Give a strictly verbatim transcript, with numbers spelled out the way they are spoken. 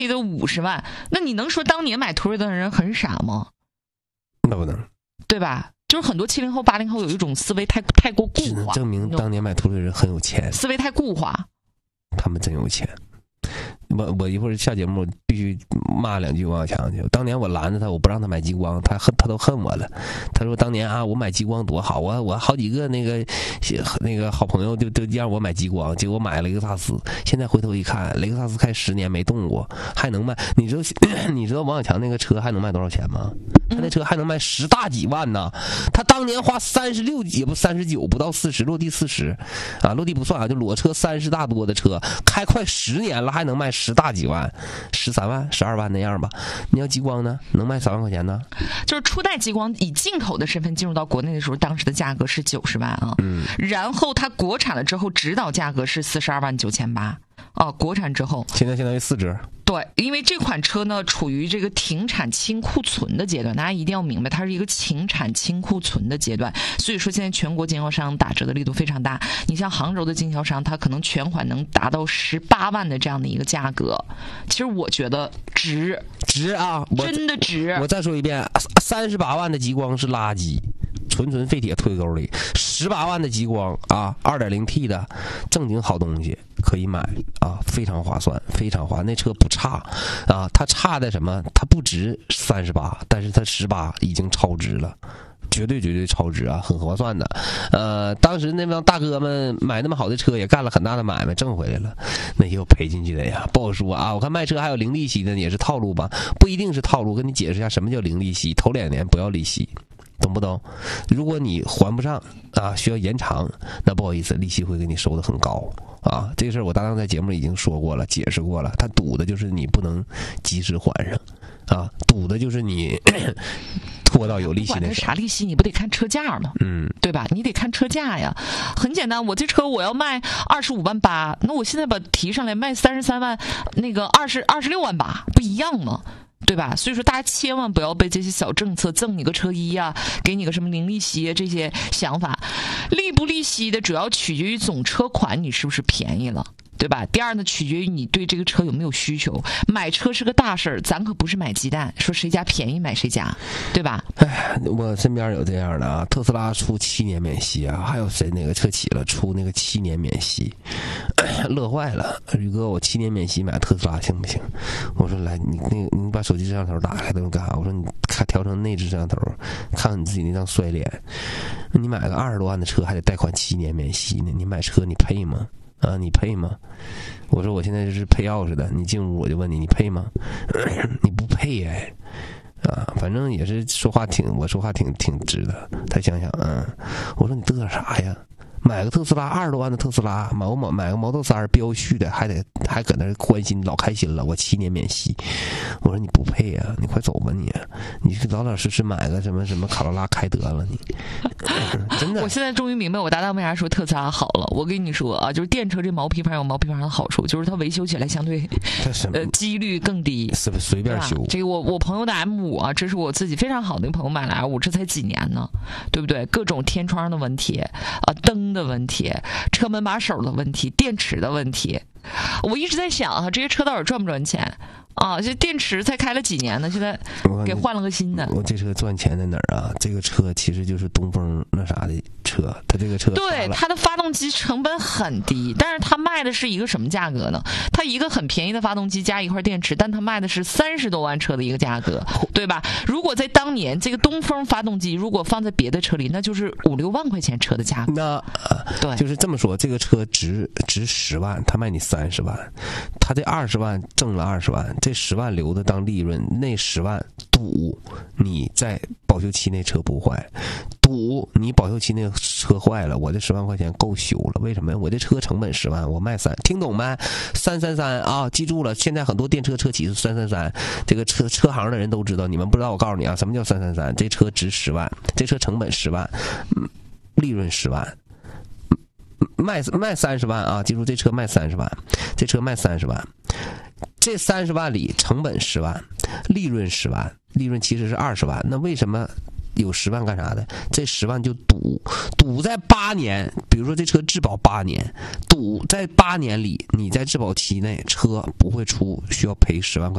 的五十万，那你能说当年买途锐的人很傻吗？ 那不能， 对吧？就是很多七零后、八零后有一种思维太太过固化， 只能证明当年买途锐的人很有钱， 思维太固化。 他们真有钱。我我一会儿下节目必须骂两句王小强去。当年我拦着他，我不让他买激光，他恨他都恨我了。他说当年啊，我买激光多好啊，我好几个那个那个好朋友就都让我买激光，结果买雷克萨斯。现在回头一看，雷克萨斯开十年没动过，还能卖。你知道你知道王小强那个车还能卖多少钱吗？他那车还能卖十大几万呢。他当年花三十六也不三十九，不到四十，落地四十啊，落地不算啊，就裸车三十大多的车，开快十年了还能卖十大几万，十三万、十二万那样吧。你要激光呢，能卖三万块钱呢。 就是初代激光以进口的身份进入到国内的时候，当时的价格是九十万啊。 嗯。 然后它国产了之后，指导价格是四十二万九千八。哦，国产之后， 现在相当于四折。 对，因为这款车呢处于这个停产清库存的阶段，大家一定要明白，它是一个停产清库存的阶段。所以说，现在全国经销商打折的力度非常大。你像杭州的经销商，它可能全款能达到十八万的这样的一个价格。其实我觉得值， 值啊， 真的值。 我再说一遍，三十八万的极光是垃圾。纯纯废铁推沟里，十八万的极光啊，二点零 T 的正经好东西可以买啊，非常划算，非常划。那车不差啊，它差的什么？它不值三十八，但是它十八已经超值了。绝对绝对超值啊，很划算的。呃，当时那帮大哥们买那么好的车，也干了很大的买卖，挣回来了。那也有赔进去的呀，不好说啊。我看卖车还有零利息的，也是套路吧？不一定是套路，跟你解释一下什么叫零利息。头两年不要利息。懂不懂？如果你还不上啊，需要延长，那不好意思，利息会给你收的很高啊。这个事儿我搭档在节目里已经说过了，解释过了。他赌的就是你不能及时还上啊，赌的就是你拖到有利息那时候。 管它啥利息，你不得看车价吗？ 嗯， 对吧？你得看车价呀。很简单，我这车我要卖二十五万八，那我现在把提上来卖三十三万，那个二十二十六万八，不一样吗？对吧？所以说大家千万不要被这些小政策赠你个车衣啊，给你个什么零利息啊，这些想法，利不利息的主要取决于总车款你是不是便宜了。对吧？第二呢，取决于你对这个车有没有需求。买车是个大事儿，咱可不是买鸡蛋，说谁家便宜买谁家，对吧？ 哎，我身边有这样的啊，特斯拉出七年免息啊，还有谁哪个车企了出那个七年免息，乐坏了。宇哥，我七年免息买特斯拉行不行？我说来，你那个你把手机摄像头打开，都干啥？我说你看调成内置摄像头，看看你自己那张衰脸。你买个二十多万的车还得贷款七年免息呢，你买车你配吗？啊，你配吗？我说我现在就是配钥匙的，你进屋我就问你，你配吗？你不配哎，啊，反正也是说话挺，我说话挺挺直的。他想想，嗯，我说你嘚瑟啥呀？买个特斯拉二十多万的特斯拉，买个买买个毛豆三标续的，还得还搁那关心，老开心了。我七年免息，我说你不配啊，你快走吧你，你老老实实买个什么什么卡罗拉开得了你。真的， 我现在终于明白我搭档为啥说特斯拉好了。我跟你说啊，就是电车这毛坯房有毛坯房的好处，就是它维修起来相对呃几率更低， 是不是随便修？ 这个我我朋友的 M 五 啊，这是我自己非常好的一个朋友买了 M 五，这才几年呢，对不对？各种天窗的问题啊，灯的问题，车门把手的问题，电池的问题，我一直在想啊，这些车到底赚不赚钱？啊，这电池才开了几年呢，现在给换了个新的。 我这车赚钱在哪儿啊？这个车其实就是东风那啥的车，它这个车对它的发动机成本很低，但是它卖的是一个什么价格呢？它一个很便宜的发动机加一块电池，但它卖的是三十多万车的一个价格，对吧？如果在当年这个东风发动机如果放在别的车里，那就是五六万块钱车的价格。 那对， 就是这么说，这个车值值十万，他卖你三十万，他这二十万挣了二十万。这十万留的当利润，那十万赌你在保修期内车不坏，赌你保修期内车坏了，我这十万块钱够修了。为什么呀？我这车成本十万，我卖三，听懂没？三三三啊，记住了，现在很多电车车企是三三三，这个车车行的人都知道，你们不知道，我告诉你啊，什么叫三三三？这车值十万，这车成本十万，利润十万。卖卖三十万啊！记住，这车卖三十万，这车卖三十万，这三十万里成本十万，利润十万，利润其实是二十万。那为什么有十万干啥的？这十万就赌，赌在八年，比如说这车质保八年，赌在八年里，你在质保期内车不会出需要赔十万块。